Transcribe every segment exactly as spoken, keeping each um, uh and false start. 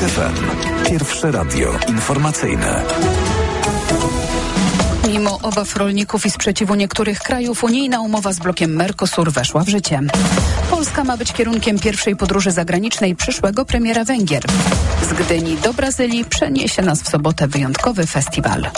F M. Pierwsze radio informacyjne. Mimo obaw rolników i sprzeciwu niektórych krajów, unijna umowa z blokiem Mercosur weszła w życie. Polska ma być kierunkiem pierwszej podróży zagranicznej przyszłego premiera Węgier. Z Gdyni do Brazylii przeniesie nas w sobotę wyjątkowy festiwal.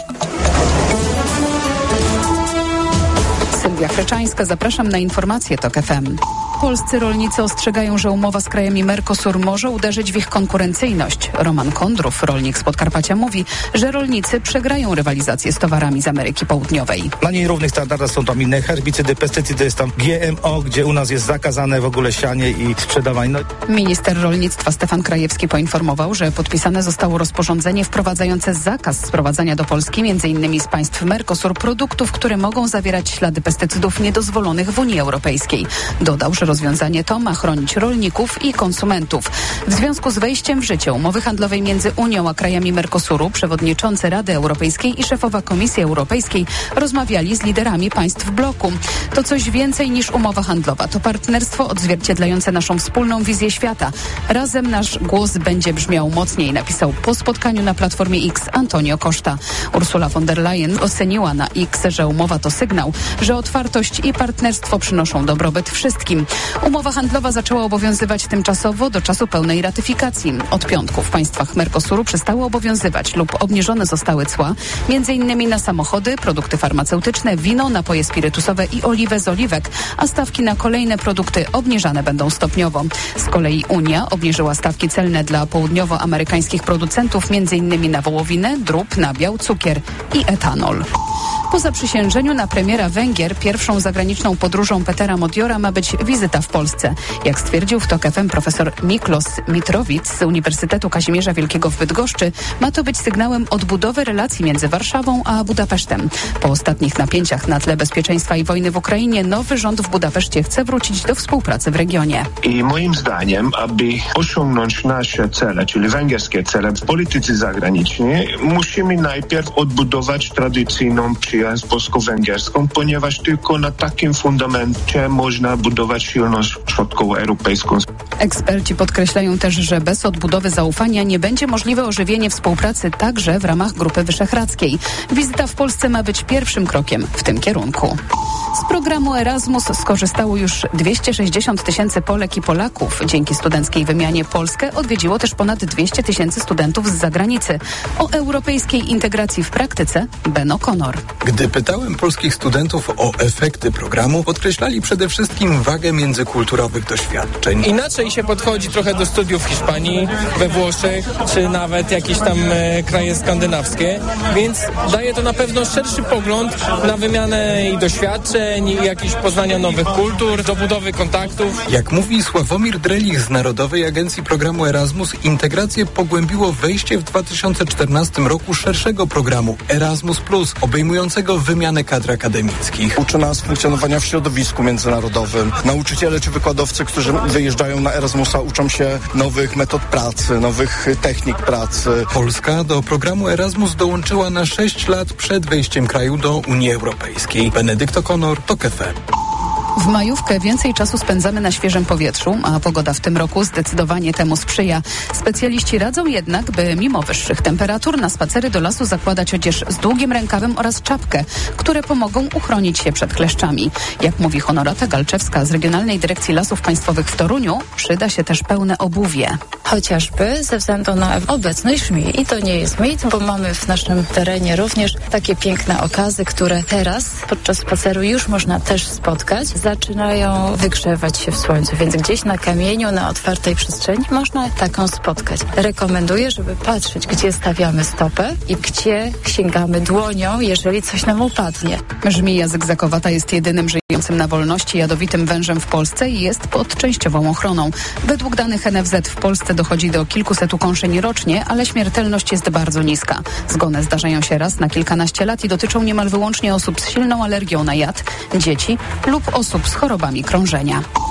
Sylwia Freczańska, zapraszam na informacje TOK F M. Polscy rolnicy ostrzegają, że umowa z krajami Mercosur może uderzyć w ich konkurencyjność. Roman Kondrów, rolnik z Podkarpacia, mówi, że rolnicy przegrają rywalizację z towarami z Ameryki Południowej. Na nierównych standardach są tam inne herbicydy, pestycydy, jest tam G M O, gdzie u nas jest zakazane w ogóle sianie i sprzedawanie. No. Minister rolnictwa Stefan Krajewski poinformował, że podpisane zostało rozporządzenie wprowadzające zakaz sprowadzania do Polski m.in. z państw Mercosur produktów, które mogą zawierać ślady pestycydów niedozwolonych w Unii Europejskiej. Dodał, że rozwiązanie to ma chronić rolników i konsumentów. W związku z wejściem w życie umowy handlowej między Unią a krajami Mercosuru przewodniczący Rady Europejskiej i szefowa Komisji Europejskiej rozmawiali z liderami państw bloku. To coś więcej niż umowa handlowa. To partnerstwo odzwierciedlające naszą wspólną wizję świata. Razem nasz głos będzie brzmiał mocniej, napisał po spotkaniu na Platformie X Antonio Costa. Ursula von der Leyen oceniła na X, że umowa to sygnał, że otwartość i partnerstwo przynoszą dobrobyt wszystkim. Umowa handlowa zaczęła obowiązywać tymczasowo do czasu pełnej ratyfikacji. Od piątku w państwach Mercosuru przestały obowiązywać lub obniżone zostały cła, między innymi na samochody, produkty farmaceutyczne, wino, napoje spirytusowe i oliwę z oliwek, a stawki na kolejne produkty obniżane będą stopniowo. Z kolei Unia obniżyła stawki celne dla południowoamerykańskich producentów, między innymi na wołowinę, drób, nabiał, cukier i etanol. Po zaprzysiężeniu na premiera Węgier pierwszą zagraniczną podróżą Petera Modiora ma być wizyta w Polsce. Jak stwierdził w TOK F M profesor Miklos Mitrovic z Uniwersytetu Kazimierza Wielkiego w Bydgoszczy, ma to być sygnałem odbudowy relacji między Warszawą a Budapesztem. Po ostatnich napięciach na tle bezpieczeństwa i wojny w Ukrainie nowy rząd w Budapeszcie chce wrócić do współpracy w regionie. I moim zdaniem, aby osiągnąć nasze cele, czyli węgierskie cele w polityce zagranicznej, musimy najpierw odbudować tradycyjną przyjaźń polsko-węgierską, ponieważ tylko na takim fundamencie można budować silną środkowoeuropejską. Eksperci podkreślają też, że bez odbudowy zaufania nie będzie możliwe ożywienie współpracy także w ramach Grupy Wyszehradzkiej. Wizyta w Polsce ma być pierwszym krokiem w tym kierunku. Z programu Erasmus skorzystało już dwieście sześćdziesiąt tysięcy Polek i Polaków. Dzięki studenckiej wymianie Polskę odwiedziło też ponad dwieście tysięcy studentów z zagranicy. O europejskiej integracji w praktyce Ben O'Connor. Gdy pytałem polskich studentów o efekty programu, podkreślali przede wszystkim wagę międzykulturowych doświadczeń. Inaczej się podchodzi trochę do studiów w Hiszpanii, we Włoszech, czy nawet jakieś tam e, kraje skandynawskie, więc daje to na pewno szerszy pogląd na wymianę i doświadczeń, i jakieś poznania nowych kultur, do budowy kontaktów. Jak mówi Sławomir Drelich z Narodowej Agencji Programu Erasmus, integrację pogłębiło wejście w dwa tysiące czternastym roku szerszego programu Erasmus plus, obejmującego wymianę kadr akademickich. Uczy nas funkcjonowania w środowisku międzynarodowym. Nauczyciele czy wykładowcy, którzy wyjeżdżają na Erasmusa, uczą się nowych metod pracy, nowych technik pracy. Polska do programu Erasmus dołączyła na sześć lat przed wejściem kraju do Unii Europejskiej. Benedykt O'Connor, TOK F M. W majówkę więcej czasu spędzamy na świeżym powietrzu, a pogoda w tym roku zdecydowanie temu sprzyja. Specjaliści radzą jednak, by mimo wyższych temperatur na spacery do lasu zakładać odzież z długim rękawem oraz czapkę, które pomogą uchronić się przed kleszczami. Jak mówi Honorata Galczewska z Regionalnej Dyrekcji Lasów Państwowych w Toruniu, przyda się też pełne obuwie. Chociażby ze względu na obecność żmii. I to nie jest mit, bo mamy w naszym terenie również takie piękne okazy, które teraz podczas spaceru już można też spotkać. Zaczynają wygrzewać się w słońcu, więc gdzieś na kamieniu, na otwartej przestrzeni można taką spotkać. Rekomenduję, żeby patrzeć, gdzie stawiamy stopę i gdzie sięgamy dłonią, jeżeli coś nam upadnie. Żmija zygzakowata jest jedynym żyjącym na wolności jadowitym wężem w Polsce i jest pod częściową ochroną. Według danych N F Z w Polsce dochodzi do kilkuset ukąszeń rocznie, ale śmiertelność jest bardzo niska. Zgony zdarzają się raz na kilkanaście lat i dotyczą niemal wyłącznie osób z silną alergią na jad, dzieci lub osób z chorobami krążenia.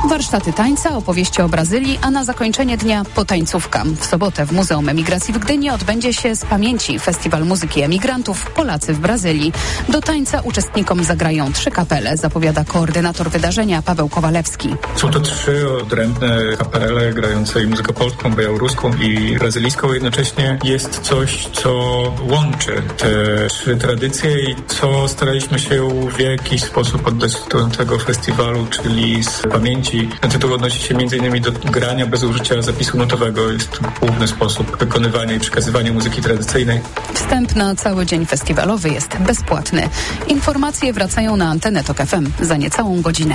Warsztaty tańca, opowieści o Brazylii, a na zakończenie dnia potańcówka. W sobotę w Muzeum Emigracji w Gdyni odbędzie się z pamięci Festiwal Muzyki Emigrantów Polacy w Brazylii. Do tańca uczestnikom zagrają trzy kapele, zapowiada koordynator wydarzenia Paweł Kowalewski. Są to trzy odrębne kapele grające i muzykę polską, białoruską i brazylijską. Jednocześnie jest coś, co łączy te trzy tradycje i co staraliśmy się w jakiś sposób oddać tytułem tego festiwalu, czyli z pamięci. Ten tytuł odnosi się między innymi do grania bez użycia zapisu notowego. Jest to główny sposób wykonywania i przekazywania muzyki tradycyjnej. Wstęp na cały dzień festiwalowy jest bezpłatny. Informacje wracają na antenę Tok F M za niecałą godzinę.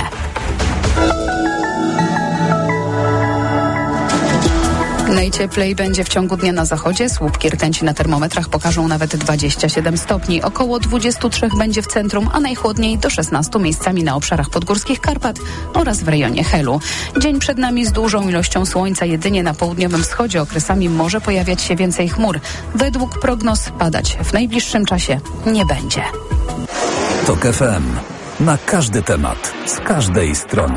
Najcieplej będzie w ciągu dnia na zachodzie. Słupki rtęci na termometrach pokażą nawet dwadzieścia siedem stopni. Około dwadzieścia trzy będzie w centrum, a najchłodniej do szesnastu miejscami na obszarach podgórskich Karpat oraz w rejonie Helu. Dzień przed nami z dużą ilością słońca. Jedynie na południowym wschodzie okresami może pojawiać się więcej chmur. Według prognoz padać w najbliższym czasie nie będzie. Tok F M. Na każdy temat, z każdej strony.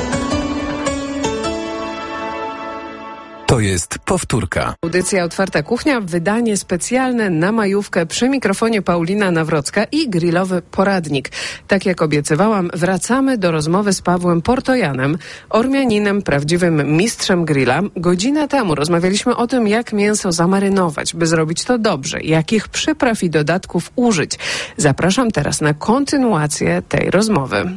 To jest powtórka. Audycja Otwarta Kuchnia, wydanie specjalne na majówkę, przy mikrofonie Paulina Nawrocka i grillowy poradnik. Tak jak obiecywałam, wracamy do rozmowy z Pawłem Portojanem, Ormianinem, prawdziwym mistrzem grilla. Godzinę temu rozmawialiśmy o tym, jak mięso zamarynować, by zrobić to dobrze, jakich przypraw i dodatków użyć. Zapraszam teraz na kontynuację tej rozmowy.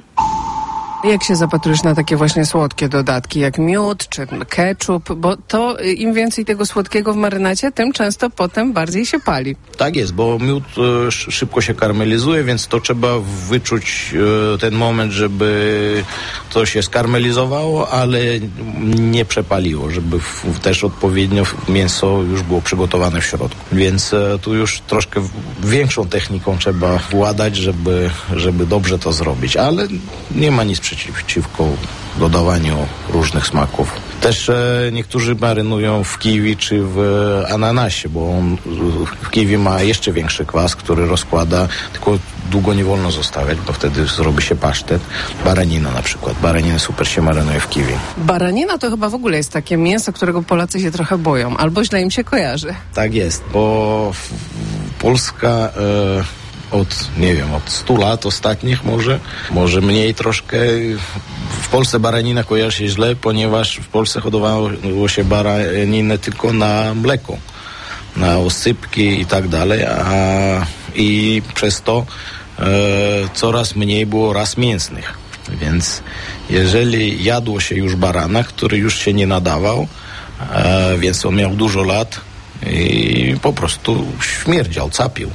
Jak się zapatrujesz na takie właśnie słodkie dodatki, jak miód czy ketchup, bo to im więcej tego słodkiego w marynacie, tym często potem bardziej się pali. Tak jest, bo miód e, szybko się karmelizuje, więc to trzeba wyczuć e, ten moment, żeby to się skarmelizowało, ale nie przepaliło, żeby w, też odpowiednio mięso już było przygotowane w środku. Więc e, tu już troszkę większą techniką trzeba władać, żeby, żeby dobrze to zrobić, ale nie ma nic przeciwko. przeciwko dodawaniu różnych smaków. Też e, niektórzy marynują w kiwi czy w e, ananasie, bo on w kiwi ma jeszcze większy kwas, który rozkłada, tylko długo nie wolno zostawiać, bo wtedy zrobi się pasztet. Baranina na przykład. Baraniny super się marynuje w kiwi. Baranina to chyba w ogóle jest takie mięso, którego Polacy się trochę boją, albo źle im się kojarzy. Tak jest, bo Polska... E, od, nie wiem, od stu lat ostatnich może, może mniej troszkę. W Polsce baranina kojarzy się źle, ponieważ w Polsce hodowało się baraninę tylko na mleko, na osypki i tak dalej, a i przez to e, coraz mniej było ras mięsnych. Więc jeżeli jadło się już barana, który już się nie nadawał, e, więc on miał dużo lat i po prostu śmierdział, capił.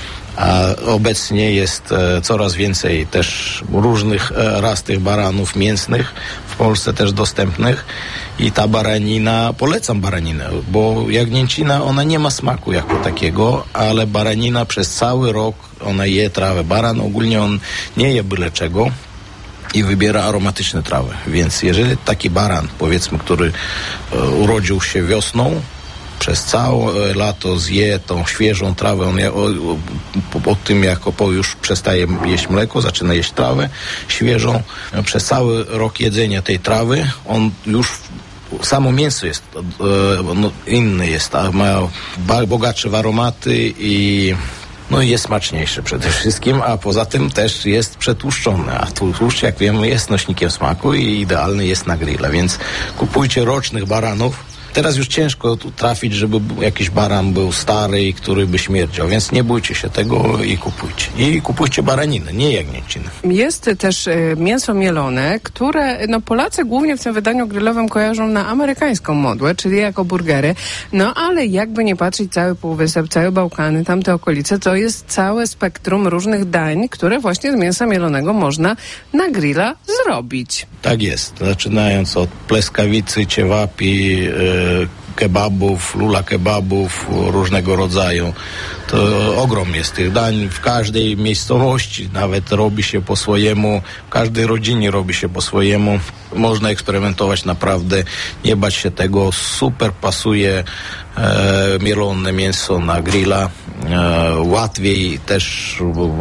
A obecnie jest e, coraz więcej też różnych e, ras tych baranów mięsnych w Polsce też dostępnych i ta baranina, polecam baraninę, bo jagnięcina, ona nie ma smaku jako takiego, ale baranina przez cały rok, ona je trawę. Baran ogólnie on nie je byle czego i wybiera aromatyczne trawy, więc jeżeli taki baran, powiedzmy, który e, urodził się wiosną, przez całe lato zje tą świeżą trawę, on je, o, o, o tym jak opo już przestaje jeść mleko, zaczyna jeść trawę świeżą. Przez cały rok jedzenia tej trawy on już, samo mięso jest e, no, inne jest, a ma bogatsze w aromaty i no jest smaczniejsze przede wszystkim, a poza tym też jest przetłuszczone, a tłuszcz, jak wiemy, jest nośnikiem smaku i idealny jest na grilla, więc kupujcie rocznych baranów. Teraz już ciężko tu trafić, żeby jakiś baran był stary i który by śmierdział, więc nie bójcie się tego i kupujcie. I kupujcie baraninę, nie jagnięcinę. Jest też y, mięso mielone, które no, Polacy głównie w tym wydaniu grillowym kojarzą na amerykańską modłę, czyli jako burgery. No ale jakby nie patrzeć, cały Półwysep, całe Bałkany, tamte okolice, to jest całe spektrum różnych dań, które właśnie z mięsa mielonego można na grilla zrobić. Tak jest. Zaczynając od pleskawicy, ciewapi, y, kebabów, lula kebabów różnego rodzaju. To ogrom jest tych dań. W każdej miejscowości nawet robi się po swojemu, w każdej rodzinie robi się po swojemu. Można eksperymentować naprawdę, nie bać się tego. Super pasuje e, mielone mięso na grilla. łatwiej też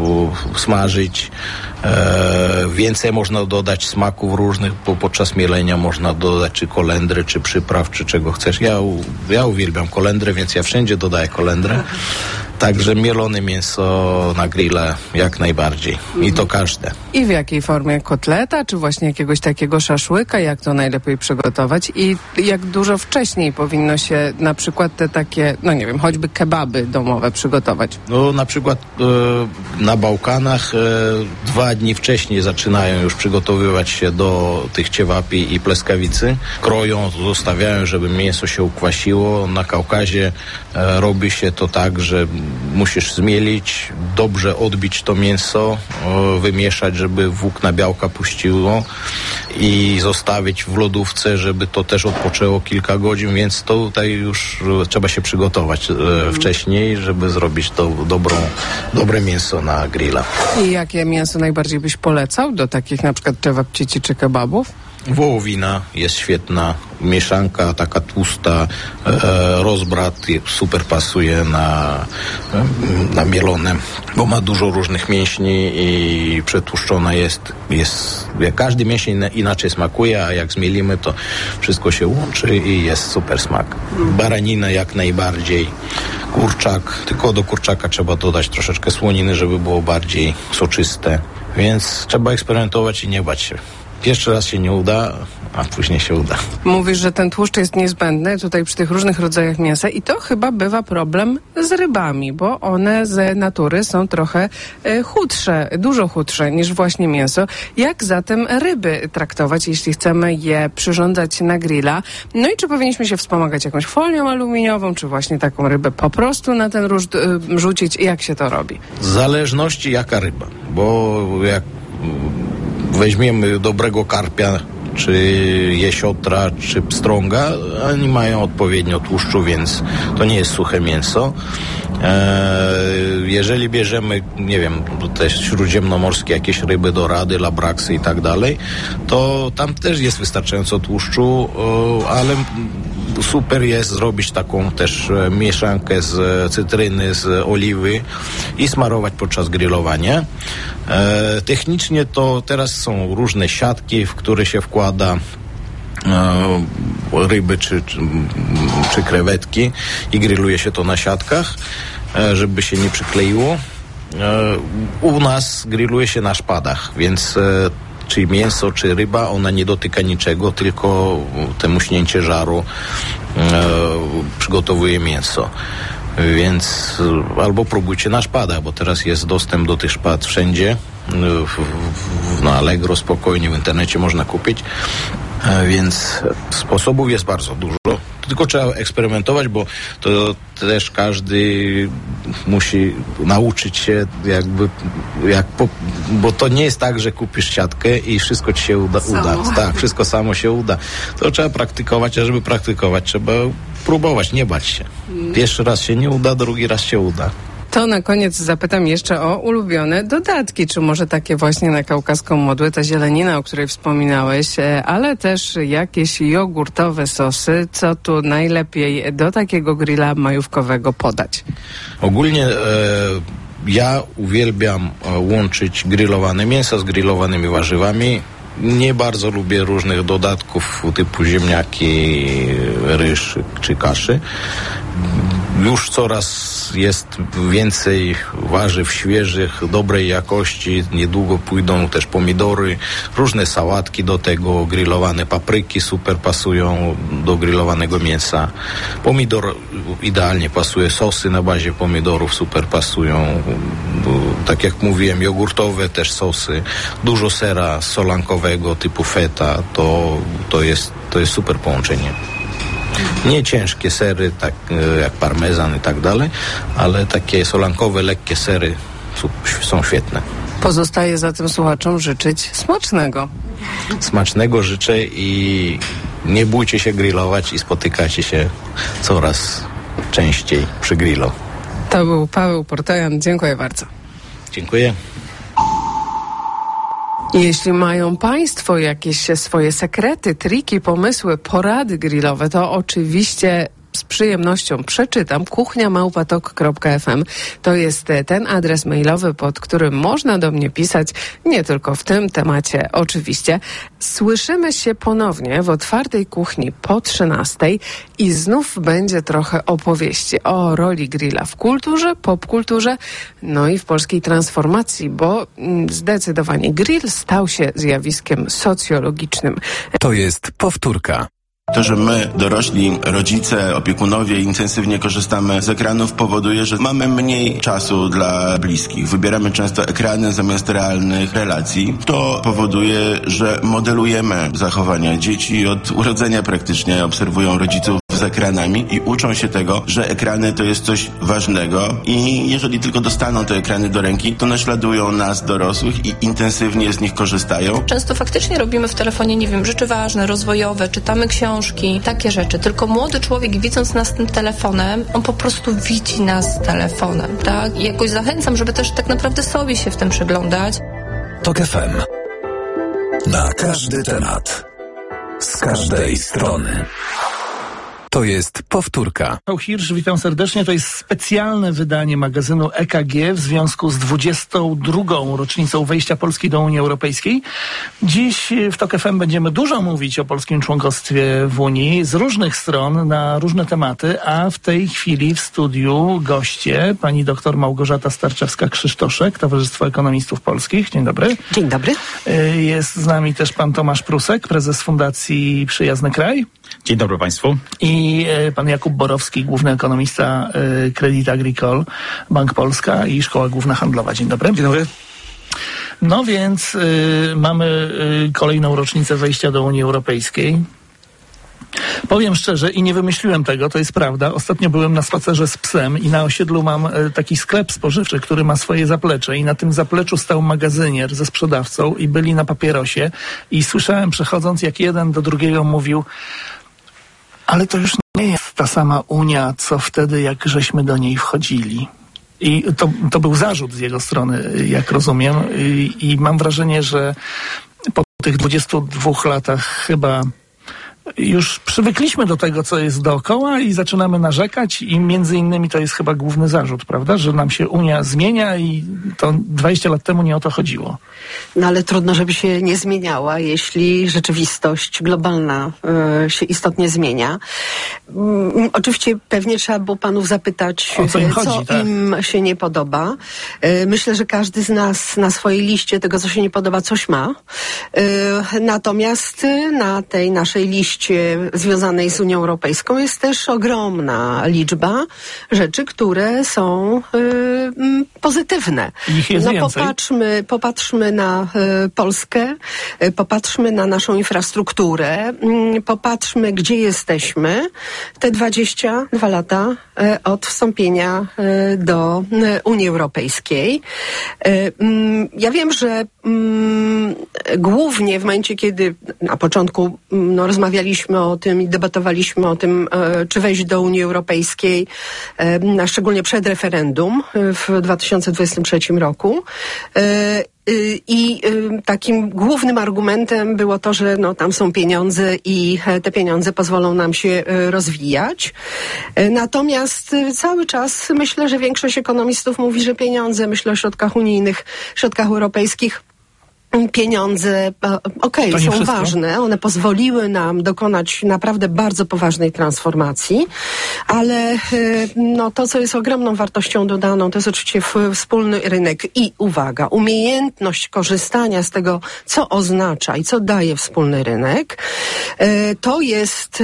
smażyć. E, więcej można dodać smaków różnych, bo podczas mielenia można dodać czy kolendry, czy przypraw, czy czego chcesz. Ja, ja uwielbiam kolendrę, więc ja wszędzie dodaję kolendrę. Także mielone mięso na grilla jak najbardziej. I to każde. I w jakiej formie? Kotleta, czy właśnie jakiegoś takiego szaszłyka? Jak to najlepiej przygotować? I jak dużo wcześniej powinno się na przykład te takie, no nie wiem, choćby kebaby domowe przygotować? No na przykład e, na Bałkanach e, dwa dni wcześniej zaczynają już przygotowywać się do tych ciewapi i pleskawicy. Kroją, zostawiają, żeby mięso się ukwasiło. Na Kaukazie e, robi się to tak, że musisz zmielić, dobrze odbić to mięso, e, wymieszać, żeby włókna białka puściło i zostawić w lodówce, żeby to też odpoczęło kilka godzin, więc to tutaj już e, trzeba się przygotować e, wcześniej, żeby zrobić to dobrą, dobre mięso na grilla. I jakie mięso najbardziej byś polecał do takich na przykład cewapcici czy kebabów? Wołowina jest świetna, mieszanka taka tłusta, e, rozbrat super pasuje na, na mielone, bo ma dużo różnych mięśni i przetłuszczona jest, jest każdy mięsień inaczej smakuje, a jak zmielimy, to wszystko się łączy i jest super smak. Baranina jak najbardziej, kurczak, tylko do kurczaka trzeba dodać troszeczkę słoniny, żeby było bardziej soczyste, więc trzeba eksperymentować i nie bać się. Pierwszy raz się nie uda, a później się uda. Mówisz, że ten tłuszcz jest niezbędny tutaj przy tych różnych rodzajach mięsa i to chyba bywa problem z rybami, bo one z natury są trochę e, chudsze, dużo chudsze niż właśnie mięso. Jak zatem ryby traktować, jeśli chcemy je przyrządzać na grilla? No i czy powinniśmy się wspomagać jakąś folią aluminiową, czy właśnie taką rybę po prostu na ten róż e, rzucić? Jak się to robi? W zależności jaka ryba, bo jak weźmiemy dobrego karpia, czy jesiotra, czy pstrąga, oni mają odpowiednio tłuszczu, więc to nie jest suche mięso. Eee, jeżeli bierzemy, nie wiem, też śródziemnomorskie jakieś ryby, dorady, labraksy i tak dalej, to tam też jest wystarczająco tłuszczu, ale super jest zrobić taką też mieszankę z cytryny, z oliwy i smarować podczas grillowania. E, technicznie to teraz są różne siatki, w które się wkłada e, ryby czy, czy, czy krewetki i grilluje się to na siatkach, e, żeby się nie przykleiło. E, u nas grilluje się na szpadach, więc e, czy mięso, czy ryba, ona nie dotyka niczego, tylko te muśnięcie żaru e, przygotowuje mięso. Więc albo próbujcie na szpadach, bo teraz jest dostęp do tych szpad wszędzie. W, w, na Allegro spokojnie w internecie można kupić. E, więc sposobów jest bardzo dużo. Tylko trzeba eksperymentować, bo to też każdy musi nauczyć się jakby, jak po, bo to nie jest tak, że kupisz siatkę i wszystko ci się uda. uda. Tak, wszystko samo się uda. To trzeba praktykować, a żeby praktykować, trzeba próbować, nie bać się. Pierwszy raz się nie uda, drugi raz się uda. To na koniec zapytam jeszcze o ulubione dodatki, czy może takie właśnie na kaukaską modłę, ta zielenina, o której wspominałeś, ale też jakieś jogurtowe sosy, co tu najlepiej do takiego grilla majówkowego podać? Ogólnie e, ja uwielbiam łączyć grillowane mięsa z grillowanymi warzywami. Nie bardzo lubię różnych dodatków typu ziemniaki, ryż czy kaszy. Już coraz jest więcej warzyw świeżych, dobrej jakości. Niedługo pójdą też pomidory, różne sałatki do tego, grillowane papryki super pasują do grillowanego mięsa. Pomidor idealnie pasuje, sosy na bazie pomidorów super pasują. Tak jak mówiłem, jogurtowe też sosy. Dużo sera solankowego typu feta, to, to, jest, to jest super połączenie. Nie ciężkie sery, tak jak parmezan i tak dalej, ale takie solankowe, lekkie sery są świetne. Pozostaje zatem słuchaczom życzyć smacznego. Smacznego życzę i nie bójcie się grillować i spotykacie się coraz częściej przy grillu. To był Paweł Portojan. Dziękuję bardzo. Dziękuję. Jeśli mają Państwo jakieś swoje sekrety, triki, pomysły, porady grillowe, to oczywiście z przyjemnością przeczytam. kuchnia małpa tok kropka f m. To jest ten adres mailowy, pod którym można do mnie pisać, nie tylko w tym temacie oczywiście. Słyszymy się ponownie w otwartej kuchni po trzynastej i znów będzie trochę opowieści o roli grilla w kulturze, popkulturze, no i w polskiej transformacji, bo zdecydowanie grill stał się zjawiskiem socjologicznym. To jest powtórka. To, że my, dorośli, rodzice, opiekunowie intensywnie korzystamy z ekranów, powoduje, że mamy mniej czasu dla bliskich. Wybieramy często ekrany zamiast realnych relacji. To powoduje, że modelujemy zachowania. Dzieci od urodzenia praktycznie obserwują rodziców z ekranami i uczą się tego, że ekrany to jest coś ważnego i jeżeli tylko dostaną te ekrany do ręki, to naśladują nas, dorosłych, i intensywnie z nich korzystają. Często faktycznie robimy w telefonie, nie wiem, rzeczy ważne, rozwojowe, czytamy książki, takie rzeczy. Tylko młody człowiek, widząc nas tym telefonem, on po prostu widzi nas telefonem, tak? I jakoś zachęcam, żeby też tak naprawdę sobie się w tym przyglądać. Tok F M. Na każdy temat. Z każdej strony. To jest powtórka. Michał Hirsch, witam serdecznie. To jest specjalne wydanie magazynu E K G w związku z dwudziestą drugą rocznicą wejścia Polski do Unii Europejskiej. Dziś w Tok F M będziemy dużo mówić o polskim członkostwie w Unii z różnych stron, na różne tematy, a w tej chwili w studiu goście, pani doktor Małgorzata Starczewska-Krzysztoszek, Towarzystwo Ekonomistów Polskich. Dzień dobry. Dzień dobry. Jest z nami też pan Tomasz Prusek, prezes Fundacji Przyjazny Kraj. Dzień dobry Państwu. I pan Jakub Borowski, główny ekonomista Crédit Agricole, Bank Polska i Szkoła Główna Handlowa. Dzień dobry. Dzień dobry. No więc y, mamy y, kolejną rocznicę wejścia do Unii Europejskiej. Powiem szczerze i nie wymyśliłem tego, to jest prawda. Ostatnio byłem na spacerze z psem i na osiedlu mam y, taki sklep spożywczy, który ma swoje zaplecze i na tym zapleczu stał magazynier ze sprzedawcą i byli na papierosie i słyszałem przechodząc, jak jeden do drugiego mówił: ale to już nie jest ta sama Unia, co wtedy, jak żeśmy do niej wchodzili. I to, to był zarzut z jego strony, jak rozumiem. I, i mam wrażenie, że po tych dwudziestu dwóch latach chyba już przywykliśmy do tego, co jest dookoła i zaczynamy narzekać i między innymi to jest chyba główny zarzut, prawda? Że nam się Unia zmienia i to dwadzieścia lat temu nie o to chodziło. No ale trudno, żeby się nie zmieniała, jeśli rzeczywistość globalna y, się istotnie zmienia. Y, oczywiście pewnie trzeba było panów zapytać, o co im, chodzi, co tak. im się nie podoba. Y, myślę, że każdy z nas na swojej liście tego, co się nie podoba, coś ma. Y, natomiast na tej naszej liście związanej z Unią Europejską jest też ogromna liczba rzeczy, które są y, pozytywne. Ich jest no więcej. popatrzmy, popatrzmy na y, Polskę, y, popatrzmy na naszą infrastrukturę, y, popatrzmy, gdzie jesteśmy. Te dwadzieścia dwa lata y, od wstąpienia y, do y, Unii Europejskiej. Y, y, ja wiem, że y, głównie w momencie, kiedy na początku y, no, rozmawialiśmy o tym i debatowaliśmy o tym, e, czy wejść do Unii Europejskiej, e, a szczególnie przed referendum w dwa tysiące dwudziestym trzecim roku. E, I y, takim głównym argumentem było to, że no, tam są pieniądze i e, te pieniądze pozwolą nam się y, rozwijać. E, natomiast y, cały czas myślę, że większość ekonomistów mówi, że pieniądze, myślę o środkach unijnych, środkach europejskich, pieniądze, okej, okay, są wszystko. ważne, one pozwoliły nam dokonać naprawdę bardzo poważnej transformacji, ale no, to, co jest ogromną wartością dodaną, to jest oczywiście wspólny rynek i uwaga, umiejętność korzystania z tego, co oznacza i co daje wspólny rynek. To jest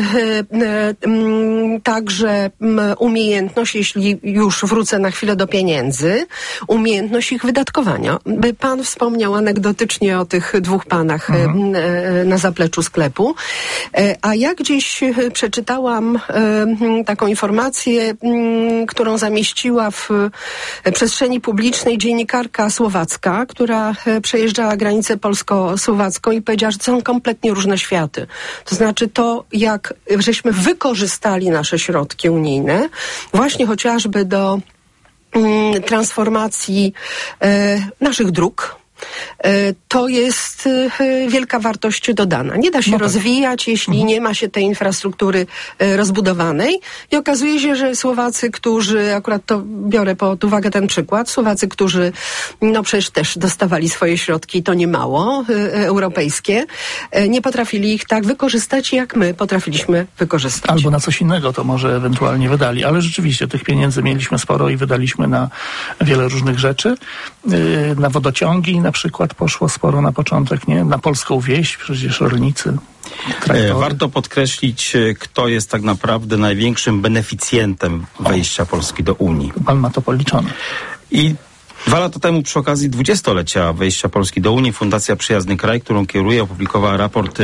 także umiejętność, jeśli już wrócę na chwilę do pieniędzy, umiejętność ich wydatkowania. Pan wspomniał anegdotycznie o tych dwóch panach mhm. na zapleczu sklepu. A ja gdzieś przeczytałam taką informację, którą zamieściła w przestrzeni publicznej dziennikarka słowacka, która przejeżdżała granicę polsko-słowacką i powiedziała, że to są kompletnie różne światy. To znaczy to, jak żeśmy wykorzystali nasze środki unijne, właśnie chociażby do transformacji naszych dróg, to jest wielka wartość dodana. Nie da się no tak. rozwijać, jeśli mhm. nie ma się tej infrastruktury rozbudowanej i okazuje się, że Słowacy, którzy, akurat to biorę pod uwagę ten przykład, Słowacy, którzy no przecież też dostawali swoje środki, to nie mało, europejskie, nie potrafili ich tak wykorzystać, jak my potrafiliśmy wykorzystać. Albo na coś innego to może ewentualnie wydali, ale rzeczywiście tych pieniędzy mieliśmy sporo i wydaliśmy na wiele różnych rzeczy. Na wodociągi na przykład poszło sporo na początek, nie? Na polską wieś, przecież rolnicy. Traktory. Warto podkreślić, kto jest tak naprawdę największym beneficjentem wejścia Polski do Unii. Pan ma to policzone. I dwa lata temu przy okazji dwudziestolecia wejścia Polski do Unii Fundacja Przyjazny Kraj, którą kieruję, opublikowała raport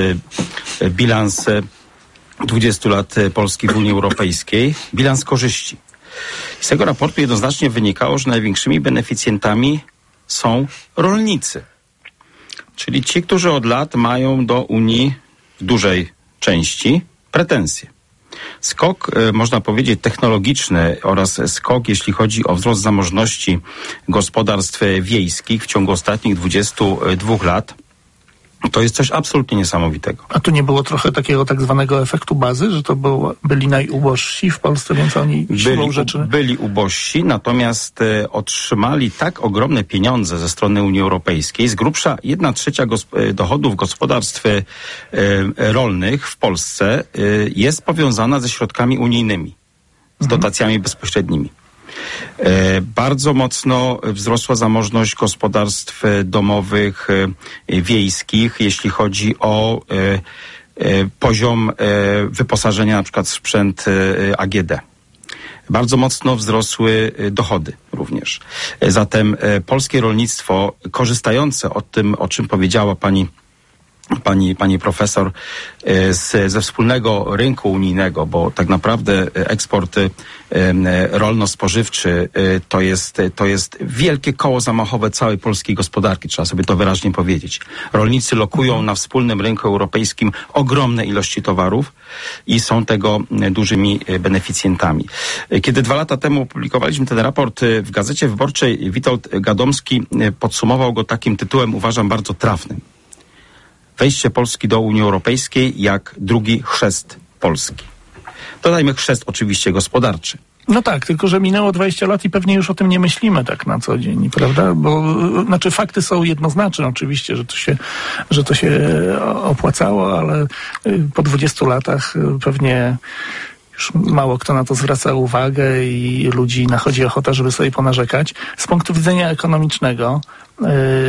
bilans dwudziestu lat Polski w Unii Europejskiej, bilans korzyści. Z tego raportu jednoznacznie wynikało, że największymi beneficjentami są rolnicy. Czyli ci, którzy od lat mają do Unii w dużej części pretensje. Skok, można powiedzieć, technologiczny oraz skok, jeśli chodzi o wzrost zamożności gospodarstw wiejskich w ciągu ostatnich dwudziestu dwóch lat, to jest coś absolutnie niesamowitego. A tu nie było trochę takiego tak zwanego efektu bazy, że to było, byli najubożsi w Polsce, więc oni siłą byli, rzeczy... Byli ubożsi, natomiast e, otrzymali tak ogromne pieniądze ze strony Unii Europejskiej. Z grubsza jedna trzecia gosp- dochodów gospodarstw e, rolnych w Polsce e, jest powiązana ze środkami unijnymi, z mhm. dotacjami bezpośrednimi. E, bardzo mocno wzrosła zamożność gospodarstw domowych, e, wiejskich, jeśli chodzi o e, e, poziom e, wyposażenia na przykład w sprzęt e, A G D. Bardzo mocno wzrosły dochody również. E, zatem e, polskie rolnictwo korzystające od tym, o czym powiedziała pani Pani, pani profesor, z, ze wspólnego rynku unijnego, bo tak naprawdę eksport rolno-spożywczy to jest, to jest wielkie koło zamachowe całej polskiej gospodarki, trzeba sobie to wyraźnie powiedzieć. Rolnicy lokują na wspólnym rynku europejskim ogromne ilości towarów i są tego dużymi beneficjentami. Kiedy dwa lata temu opublikowaliśmy ten raport w Gazecie Wyborczej, Witold Gadomski podsumował go takim tytułem, uważam, bardzo trafnym. Wejście Polski do Unii Europejskiej jak drugi chrzest Polski. Dodajmy chrzest oczywiście gospodarczy. No tak, tylko że minęło dwadzieścia lat i pewnie już o tym nie myślimy tak na co dzień, prawda? Bo znaczy fakty są jednoznaczne oczywiście, że to się, że to się opłacało, ale po dwudziestu latach pewnie już mało kto na to zwraca uwagę i ludzi nachodzi ochota, żeby sobie ponarzekać. Z punktu widzenia ekonomicznego yy,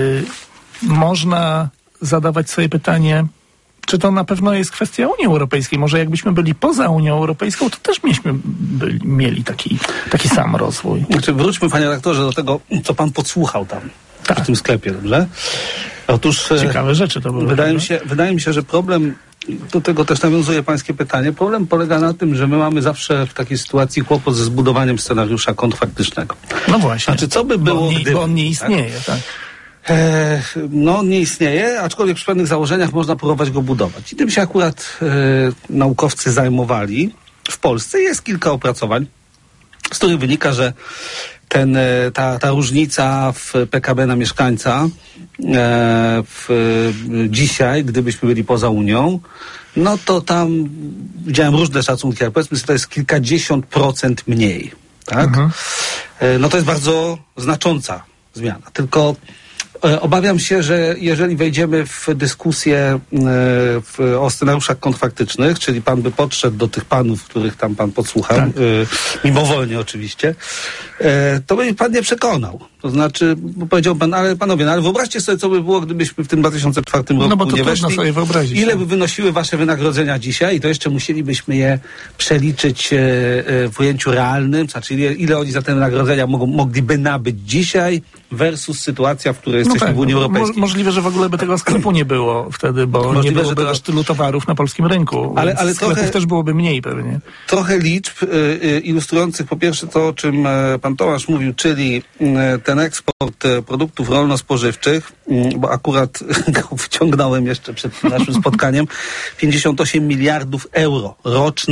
można zadawać sobie pytanie, czy to na pewno jest kwestia Unii Europejskiej. Może jakbyśmy byli poza Unią Europejską, to też myśmy byli, mieli taki, taki sam rozwój. Znaczy, wróćmy, panie redaktorze, do tego, co pan podsłuchał tam, tak. w tym sklepie, dobrze? Otóż... Ciekawe rzeczy to były. Wydaje mi się, wydaje mi się, że problem, do tego też nawiązuje pańskie pytanie, problem polega na tym, że my mamy zawsze w takiej sytuacji kłopot ze zbudowaniem scenariusza kontrfaktycznego. No właśnie. Znaczy, co by było, bo on nie, gdyby, bo on nie istnieje, tak? tak. E, no nie istnieje, aczkolwiek przy pewnych założeniach można próbować go budować. I tym się akurat e, naukowcy zajmowali. W Polsce jest kilka opracowań, z których wynika, że ten, e, ta, ta różnica w P K B na mieszkańca e, w, e, dzisiaj, gdybyśmy byli poza Unią, no to tam widziałem różne szacunki, ale powiedzmy sobie, to jest kilkadziesiąt procent mniej. Tak? Mhm. E, no to jest bardzo znacząca zmiana. Tylko obawiam się, że jeżeli wejdziemy w dyskusję w, o scenariuszach kontrfaktycznych, czyli pan by podszedł do tych panów, których tam pan podsłuchał, tak. y, mimowolnie oczywiście, y, to by pan nie przekonał. To znaczy, bo powiedział pan, ale panowie, no ale wyobraźcie sobie, co by było, gdybyśmy w tym dwa tysiące czwartym roku no bo to nie weszli. Sobie wyobrazić. Ile by wynosiły wasze wynagrodzenia dzisiaj i to jeszcze musielibyśmy je przeliczyć y, y, w ujęciu realnym, znaczy ile, ile oni za te wynagrodzenia mogą, mogliby nabyć dzisiaj versus sytuacja, w której jesteśmy no tak, w Unii Europejskiej. Możliwe, że w ogóle by tego sklepu nie było wtedy, bo możliwe, nie byłoby tego... aż tylu towarów na polskim rynku. Ale, ale sklepów trochę, też byłoby mniej pewnie. Trochę liczb y, y, ilustrujących po pierwsze to, o czym y, pan Tomasz mówił, czyli y, ten eksport y, produktów rolno-spożywczych, y, bo akurat go wyciągnąłem jeszcze przed naszym spotkaniem, pięćdziesiąt osiem miliardów euro roczny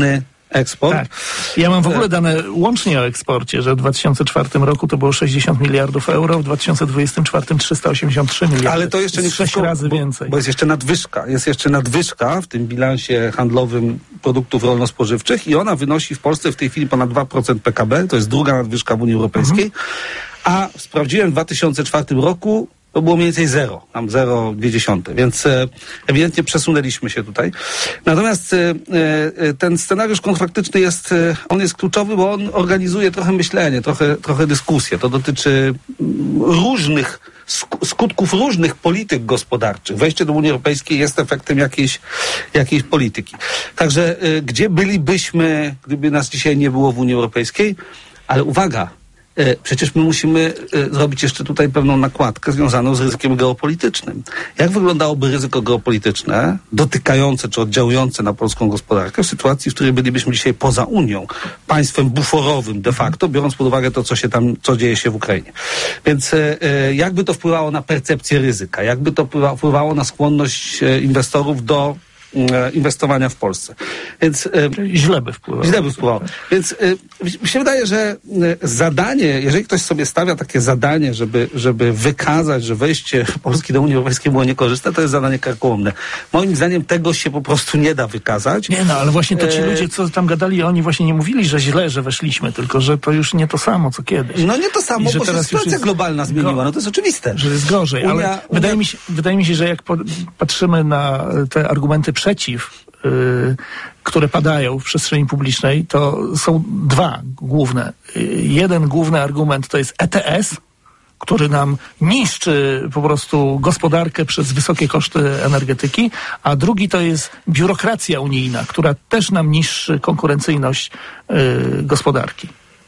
eksport. Tak. Ja mam w ogóle dane łącznie o eksporcie, że w dwa tysiące czwartym roku to było sześćdziesiąt miliardów euro, w dwa tysiące dwudziestym czwartym trzysta osiemdziesiąt trzy miliardy. Ale to jeszcze nie sześć razy bo, więcej. Bo jest jeszcze nadwyżka. Jest jeszcze nadwyżka w tym bilansie handlowym produktów rolno-spożywczych i ona wynosi w Polsce w tej chwili ponad dwa procent P K B. To jest druga nadwyżka w Unii Europejskiej. Mhm. A sprawdziłem w dwa tysiące czwartym roku to było mniej więcej zero, tam zero przecinek dwa, więc e, ewidentnie przesunęliśmy się tutaj. Natomiast e, e, ten scenariusz kontrafaktyczny jest, e, on jest kluczowy, bo on organizuje trochę myślenie, trochę, trochę dyskusję. To dotyczy m, różnych sk- skutków różnych polityk gospodarczych. Wejście do Unii Europejskiej jest efektem jakiejś, jakiejś polityki. Także e, gdzie bylibyśmy, gdyby nas dzisiaj nie było w Unii Europejskiej? Ale uwaga, przecież my musimy zrobić jeszcze tutaj pewną nakładkę związaną z ryzykiem geopolitycznym. Jak wyglądałoby ryzyko geopolityczne dotykające czy oddziałujące na polską gospodarkę w sytuacji, w której bylibyśmy dzisiaj poza Unią, państwem buforowym de facto, biorąc pod uwagę to, co się tam, co dzieje się w Ukrainie. Więc jakby to wpływało na percepcję ryzyka, jakby to wpływało na skłonność inwestorów do inwestowania w Polsce. Więc Czyli źle by wpływało. Źle by wpływało. Więc mi się wydaje, że zadanie, jeżeli ktoś sobie stawia takie zadanie, żeby, żeby wykazać, że wejście Polski do Unii Europejskiej było niekorzystne, to jest zadanie karkołomne. Moim zdaniem tego się po prostu nie da wykazać. Nie no, ale właśnie to ci ludzie, co tam gadali, oni właśnie nie mówili, że źle, że weszliśmy, tylko że to już nie to samo, co kiedyś. No nie to samo, I bo się sytuacja globalna zmieniła. No to jest oczywiste. Że jest gorzej, Unia, ale Unia... Wydaje, mi się, wydaje mi się, że jak po, patrzymy na te argumenty przeciw, yy, które padają w przestrzeni publicznej, to są dwa główne. Yy, jeden główny argument to jest E T S, który nam niszczy po prostu gospodarkę przez wysokie koszty energetyki, a drugi to jest biurokracja unijna, która też nam niszczy konkurencyjność yy, gospodarki.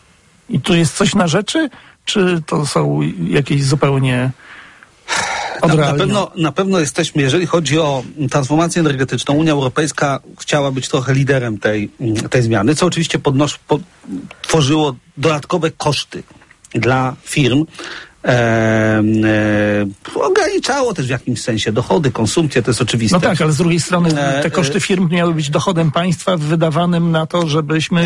I tu jest coś na rzeczy, czy to są jakieś zupełnie Na, na, pewno, na pewno jesteśmy, jeżeli chodzi o transformację energetyczną, Unia Europejska chciała być trochę liderem tej, tej zmiany, co oczywiście podnosz, po, tworzyło dodatkowe koszty dla firm. E, e, ograniczało też w jakimś sensie dochody, konsumpcję, to jest oczywiste. No tak, ale z drugiej strony te koszty firm miały być dochodem państwa wydawanym na to, żebyśmy